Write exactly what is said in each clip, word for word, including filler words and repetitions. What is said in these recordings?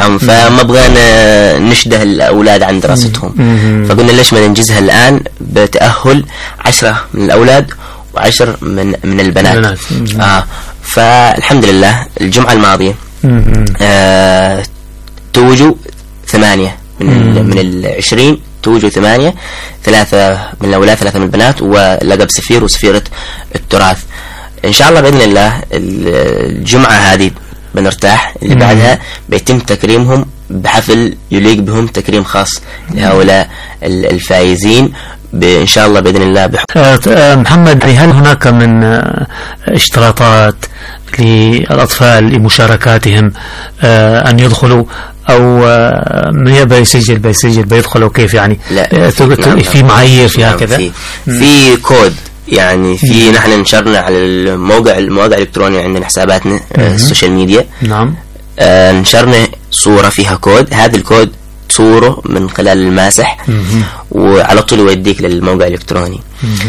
نعم. فما بغينا نشده الأولاد عن دراستهم، فقلنا ليش ما ننجزها الآن بتأهل عشرة من الأولاد وعشر من من البنات. آه فالحمد لله الجمعة الماضية آه توجوا ثمانية من من العشرين، توجوا ثمانية، ثلاثة من الأولاد ثلاثة من البنات، ولقب سفير وسفيرة التراث. إن شاء الله بإذن الله الجمعة هذه بنرتاح، اللي بعدها بيتم تكريمهم بحفل يليق بهم، تكريم خاص لهؤلاء الفائزين إن شاء الله بإذن الله. محمد، هل هناك من اشتراطات للأطفال لمشاركاتهم أن يدخلوا، أو من يبغى يسجل بيسجل بيدخلوا كيف يعني؟ لا في معايير في هكذا؟ في, في كود يعني، في نحن نشرنا على الموقع المواقع الإلكترونية، عندنا حساباتنا السوشيال ميديا. نعم. آه نشرنا صورة فيها كود، هذا الكود صوره من خلال الماسح وعلى طول يوديك للموقع الإلكتروني.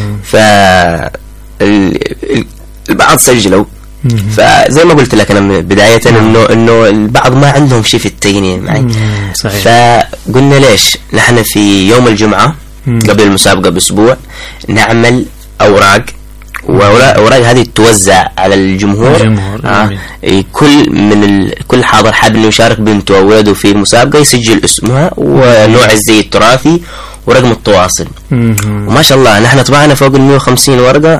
فالبعض سجلوا، فزي ما قلت لك أنا بداية إنه إنه البعض ما عندهم شيء في التقنية معي. صحيح. فقلنا ليش نحن في يوم الجمعة قبل المسابقة بأسبوع نعمل أوراق، وأوراق هذه توزع على الجمهور. الجمهور. آه كل من ال... كل حاضر حاب إنه يشارك بنته أو ولده في المسابقة يسجل اسمها ونوع الزي التراثي ورقم التواصل. وما شاء الله نحن طبعنا فوق ال مئة وخمسين ورقة،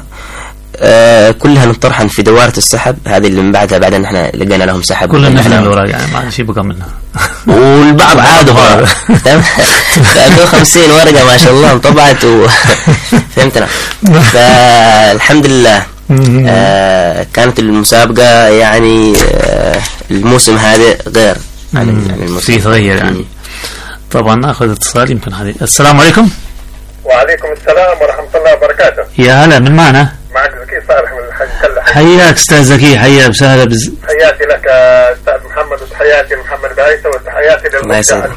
آه كلها نطرحن في دوارة السحب هذه اللي من بعدها بعدين نحن لقينا لهم سحب كلنا نحن الوراق يعني ما شيء بقى منها. والبعض عادها تمام مئة وخمسين ورقة ما شاء الله انطبعت و... فهمتنا. فالحمد لله آه كانت المسابقة يعني آه الموسم هذا غير عن الموسم فيه تغير يعني. طبعا ناخذ اتصال يمكن هذه. السلام عليكم. وعليكم السلام ورحمة الله وبركاته. يا هلا، من معنا؟ معك زكي صالح من الحج كله. حياك استاذ زكي، حيا وسهلا بز... تحياتي لك استاذ محمد، وتحياتي لمحمد بعيسى، وتحياتي للمشاهد.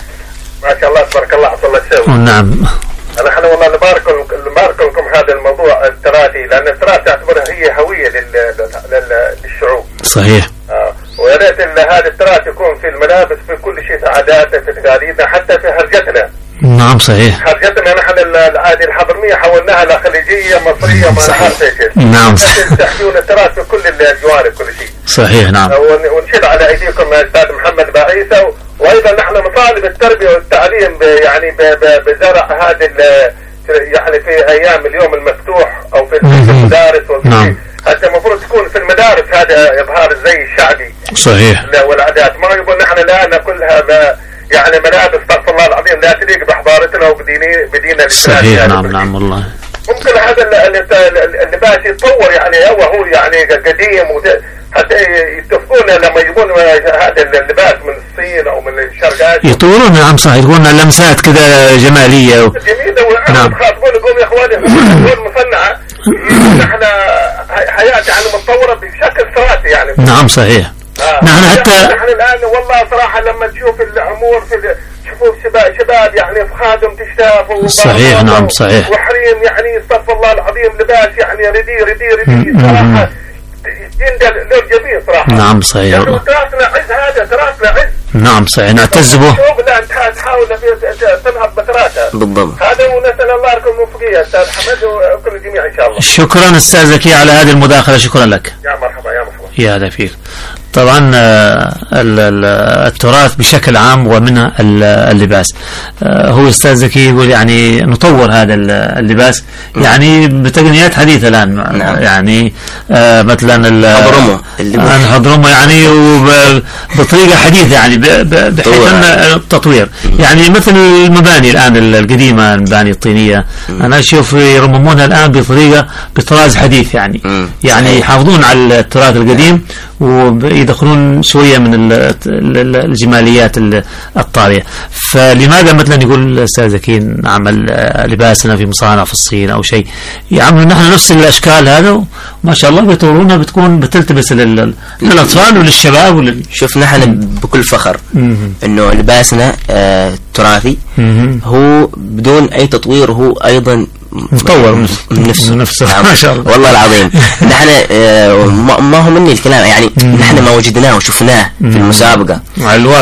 ما شاء الله تبارك الله عطى الله تسوي. نعم. انا احنا والله نبارك نبارك لكم هذا الموضوع التراثي، لان التراث تعتبرها هي هوية لل... لل... للشعوب. صحيح. اه ويا ريت هذا التراث يكون في الملابس، في كل شيء، في عاداتنا، في تقاليدنا، حتى في هرجتنا. نعم صحيح. حرجتنا نحن العادي الحضرمية حولناها لخليجية مصرية ما نعرف ايش. نعم صحيح. تحكيون التراث في كل الجوانب كل شيء. صحيح. نعم. ونشهد على ايديكم يا استاذ محمد بعيسى، وايضا نحن نطالب التربية والتعليم يعني بزرع هذه يعني في ايام اليوم المفتوح او في المدارس. نعم. حتى المفروض تكون في المدارس هذا اظهار الزي الشعبي. صحيح. والعادات ما يقول نحن لا كلها ما يعني ملابس استغفر الله العظيم لا تليق بحضارتنا وبديني بدينا. صحيح. يعني نعم نعم والله. ممكن هذا اللباس يتطور يعني، هو هو يعني قديم، حتى يتفقون لما يجيبون هذا اللباس من الصين او من الشرق اسيا يطورون. نعم صحيح، يقولون لمسات كذا جماليه و... جميله. نعم. خاطبون يقولون يا اخواني هو مصنعه، نحن حياه يعني متطوره بشكل ثلاثي يعني. نعم صحيح. آه. نحن حتى نحن الآن والله صراحة لما تشوف الأمور في تشوفوا شباب شباب يعني في خادم تشتاف. صحيح. نعم صحيح. وحريم يعني استغفر الله العظيم لباس يعني ردي ردي ردي صراحة يندل لون جميل صراحة. نعم صحيح. يعني تراثنا عز، هذا تراثنا عز. نعم صحيح، نعتز به. شوف لا تحاول تنهض بتراثها بالضبط. هذا، ونسأل الله لكم الموفقية أستاذ حمد وكل الجميع إن شاء الله. شكرا أستاذ زكي على هذه المداخلة، شكرا لك. يا مرحبا يا مرحبا. يا هلا فيك. طبعا التراث بشكل عام ومنها اللباس. هو أستاذ زكي يقول يعني نطور هذا اللباس يعني بتقنيات حديثة الآن. نعم. يعني مثلا الحضرمة الحضرمة يعني وبطريقة حديثة يعني بحيث أن التطوير يعني مثل المباني الآن القديمة، المباني الطينية أنا أشوف يرممونها الآن بطريقة بطراز حديث يعني. م. يعني يحافظون على التراث القديم ويدخلون شوية من الجماليات الطارئة. فلماذا مثلا يقول الأستاذ زكي نعمل لباسنا في مصانع في الصين أو شيء، يعملوا نحن نفس الأشكال هذا وما شاء الله بيطورونها بتكون بتلتبس للأطفال وللشباب ولل... شوف نحن بكل فخر إنه لباسنا آه تراثي هو بدون أي تطوير، هو أيضا مطور من نفسه, نفسه. ما شاء الله والله العظيم. نحن آه ما هو مني الكلام يعني، نحن ما وجدناه وشفناه في المسابقة.